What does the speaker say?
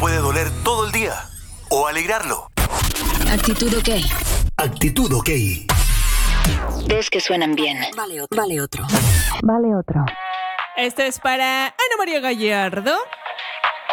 puede doler todo el día o alegrarlo. Actitud OK. Actitud OK. Dos que suenan bien. Vale otro. Vale otro. Esto es para Ana María Gallardo.